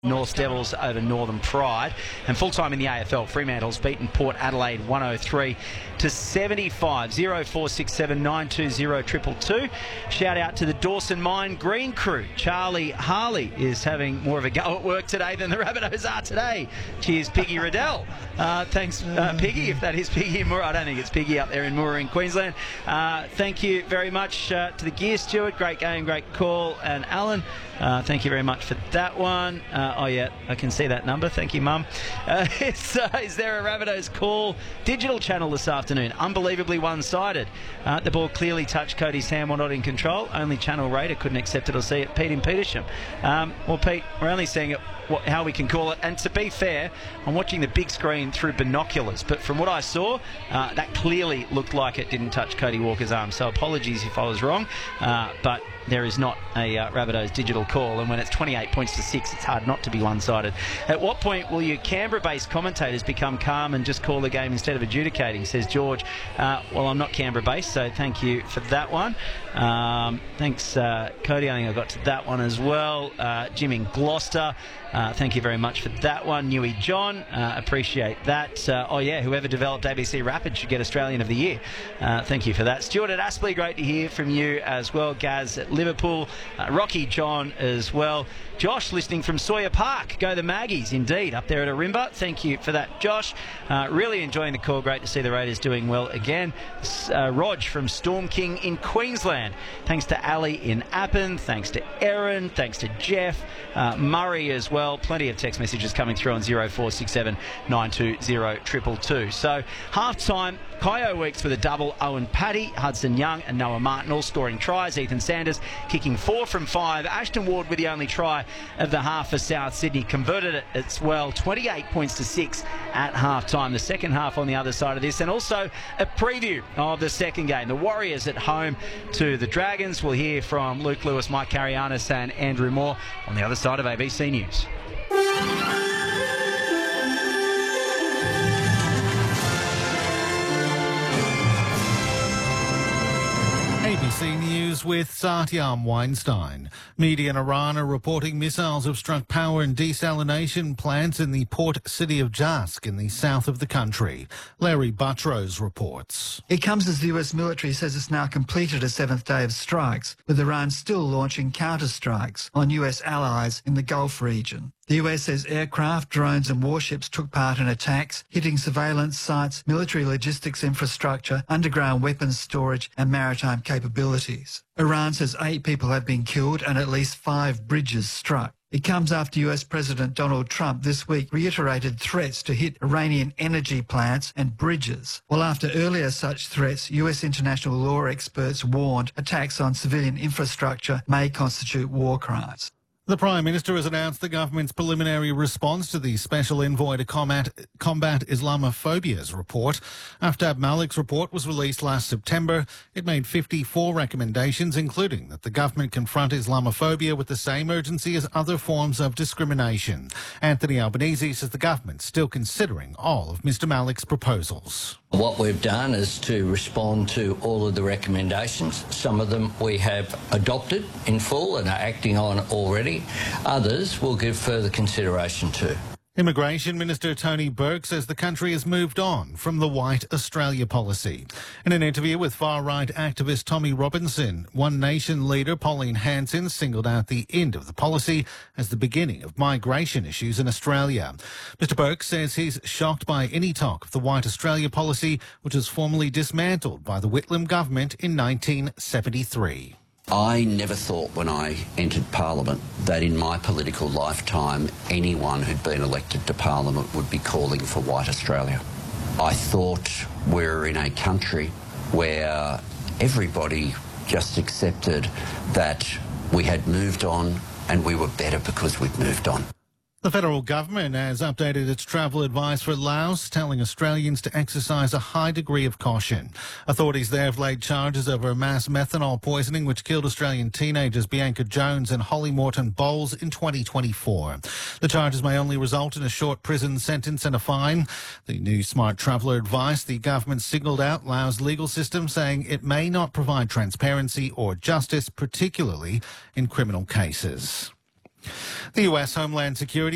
North Devils over Northern Pride. And full-time in the AFL, Fremantle's beaten Port Adelaide 103 to 75. 0467 920 222. Shout out to the Dawson Mine Green crew. Charlie Harley is having more of a go at work today than the Rabbitohs are today. Cheers, Piggy Riddell. Thanks, Piggy, if that is Piggy in Moora. I don't think it's Piggy up there in Moora in Queensland. Thank you very much to the Gear Steward. Great game, great call. And Alan, thank you very much for that one. Oh, yeah, I can see that number. Thank you, Mum. Is there a Rabbitohs call digital channel this afternoon? Unbelievably one-sided. The ball clearly touched Cody's hand while not in control. Only channel rater couldn't accept it or see it. Pete in Petersham. Well, Pete, we're only seeing it how we can call it. And to be fair, I'm watching the big screen through binoculars. But from what I saw, that clearly looked like it didn't touch Cody Walker's arm. So apologies if I was wrong. But there is not a Rabbitohs digital call, and when it's 28 points to 6, it's hard not to be one-sided. At what point will you Canberra-based commentators become calm and just call the game instead of adjudicating, says George. Well, I'm not Canberra-based, so thank you for that one. Thanks, Cody. I think I got to that one as well. Jim in Gloucester, thank you very much for that one. Newey John, appreciate that. Oh, yeah, whoever developed ABC Rapid should get Australian of the Year. Thank you for that. Stuart at Aspley, great to hear from you as well. Gaz at Liverpool, Rocky John as well. Josh listening from Sawyer Park. Go the Maggies, indeed, up there at Arimba. Thank you for that, Josh. Really enjoying the call. Great to see the Raiders doing well again. Rog from Storm King in Queensland. Thanks to Ali in Appin. Thanks to Erin. Thanks to Jeff. Murray as well. Plenty of text messages coming through on 0467 920 222. So, half-time, Kaio Weeks with a double. Owen Paddy, Hudson Young and Noah Martin all scoring tries. Ethan Sanders kicking 4 from 5. Ashton Ward with the only try of the half for South Sydney. Converted it as well. 28 points to 6 at half-time. The second half on the other side of this. And also a preview of the second game. The Warriors at home to the Dragons. We'll hear from Luke Lewis, Mike Carianis and Andrew Moore on the other side of ABC News. ABC News with Satyam Weinstein. Media in Iran are reporting missiles have struck power and desalination plants in the port city of Jask in the south of the country. Larry Buttrose reports. It comes as the US military says it's now completed a 7th day of strikes, with Iran still launching counter-strikes on US allies in the Gulf region. The US says aircraft, drones and warships took part in attacks, hitting surveillance sites, military logistics infrastructure, underground weapons storage and maritime capabilities. Iran says 8 people have been killed and at least 5 bridges struck. It comes after US President Donald Trump this week reiterated threats to hit Iranian energy plants and bridges, while after earlier such threats, US international law experts warned attacks on civilian infrastructure may constitute war crimes. The Prime Minister has announced the government's preliminary response to the Special Envoy to Combat Islamophobia's report. Aftab Malik's report was released last September. It made 54 recommendations, including that the government confront Islamophobia with the same urgency as other forms of discrimination. Anthony Albanese says the government's still considering all of Mr Malik's proposals. What we've done is to respond to all of the recommendations. Some of them we have adopted in full and are acting on already. Others we'll give further consideration to. Immigration Minister Tony Burke says the country has moved on from the White Australia policy. In an interview with far-right activist Tommy Robinson, One Nation leader Pauline Hanson singled out the end of the policy as the beginning of migration issues in Australia. Mr Burke says he's shocked by any talk of the White Australia policy, which was formally dismantled by the Whitlam government in 1973. I never thought when I entered Parliament that in my political lifetime anyone who'd been elected to Parliament would be calling for White Australia. I thought we're in a country where everybody just accepted that we had moved on and we were better because we'd moved on. The federal government has updated its travel advice for Laos, telling Australians to exercise a high degree of caution. Authorities there have laid charges over mass methanol poisoning which killed Australian teenagers Bianca Jones and Holly Morton Bowles in 2024. The charges may only result in a short prison sentence and a fine. The new Smart Traveller advice, the government signalled out Laos' legal system, saying it may not provide transparency or justice, particularly in criminal cases. The US Homeland Security